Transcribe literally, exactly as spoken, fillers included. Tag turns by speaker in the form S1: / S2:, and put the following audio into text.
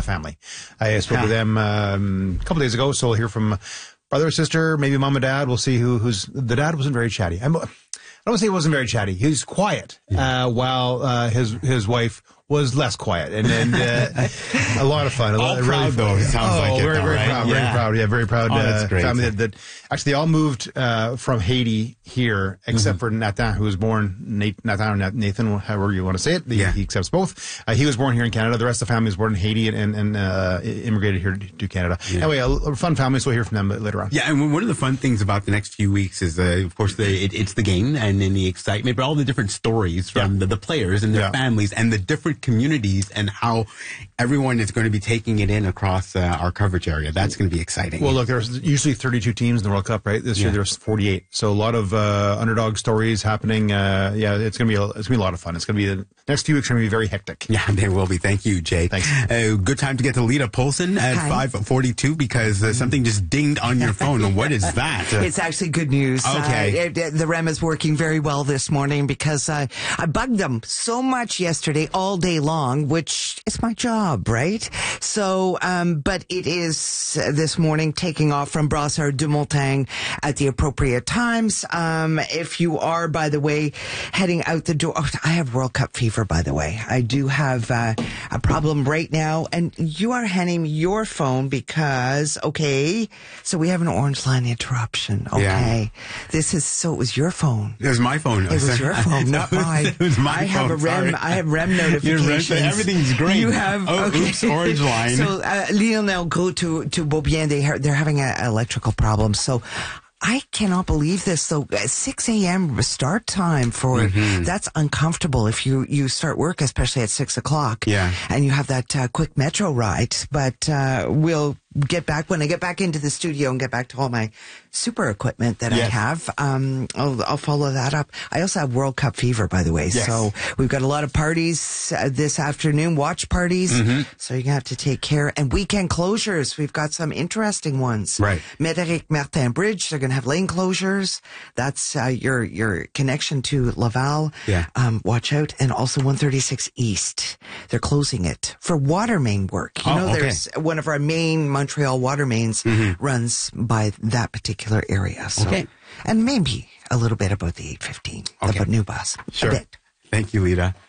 S1: family. I spoke yeah. with them um, a couple days ago, so we'll hear from brother, sister, maybe mom and dad. We'll see who who's... The dad wasn't very chatty. I'm, I don't want to say he wasn't very chatty. He was quiet, yeah. uh, while uh, his his wife was less quiet, and, and uh, a lot of fun. A lot,
S2: all proud,
S1: really
S2: though, it sounds
S1: oh,
S2: like it,
S1: very,
S2: though,
S1: very
S2: right?
S1: proud,
S2: yeah.
S1: very proud. Yeah, very proud
S2: oh, that's
S1: uh,
S2: great.
S1: family that, that actually they all moved uh, from Haiti here, except mm-hmm. for Nathan, who was born, Nathan or Nathan, however you want to say it. He, yeah. he accepts both. Uh, he was born here in Canada. The rest of the family was born in Haiti and, and uh, immigrated here to Canada. Yeah. Anyway, a, a fun family, so we'll hear from them later on.
S2: Yeah, and one of the fun things about the next few weeks is, uh, of course, the, it, it's the game and then the excitement, but all the different stories from yeah. the, the players and their yeah. families and the different communities and how everyone is going to be taking it in across uh, our coverage area. That's going to be exciting.
S1: Well, look, there's usually thirty-two teams in the World Cup, right? This yeah. year there's forty-eight. So a lot of uh, underdog stories happening. Uh, yeah, it's going to be a, it's going to be a lot of fun. It's going to be the next few weeks are going to be very hectic.
S2: Yeah, they will be. Thank you, Jay.
S1: Thanks.
S2: Uh, good time to get to Lita Polson at Hi. five forty-two because uh, something just dinged on your phone. What is that?
S3: It's actually good news.
S2: Okay.
S3: Uh, it, it, the R E M is working very well this morning because uh, I bugged them so much yesterday all day long, which is my job, right? So, um, but it is uh, this morning taking off from Brassard de Montagne at the appropriate times. Um, if you are, by the way, heading out the door, oh, I have World Cup fever, by the way. I do have uh, a problem right now, and you are handing me your phone because, okay, so we have an orange line interruption. Okay, yeah. This is so it was your phone.
S2: It was my phone.
S3: It was your phone, not mine.
S2: It was my
S3: I have
S2: phone.
S3: a R E M.
S2: Sorry.
S3: I have R E M notifications.
S2: Everything's great.
S3: You have
S2: oh,
S3: okay.
S2: oops, orange line.
S3: So uh, Lionel go to to Beaubien. They ha- they're having an electrical problem. So. I cannot believe this. So six a.m. start time for, mm-hmm. that's uncomfortable if you, you start work, especially at six o'clock.
S2: Yeah.
S3: And you have that uh, quick metro ride. But uh, we'll get back, when I get back into the studio and get back to all my super equipment that yes. I have, um, I'll, I'll follow that up. I also have World Cup fever, by the way.
S2: Yes.
S3: So we've got a lot of parties uh, this afternoon, watch parties. Mm-hmm. So you're going to have to take care. And weekend closures. We've got some interesting ones.
S2: Right.
S3: Médéric Martin Bridge, they're going to have lane closures. That's uh, your your connection to Laval.
S2: Yeah.
S3: Um, watch out. And also one thirty-six East. They're closing it for water main work. You
S2: oh,
S3: know,
S2: okay.
S3: there's one of our main Montreal water mains mm-hmm. runs by that particular area. So,
S2: okay.
S3: And maybe a little bit about the eight fifteen,
S2: okay.
S3: about New Bus.
S2: Sure.
S3: A bit.
S2: Thank you, Lita.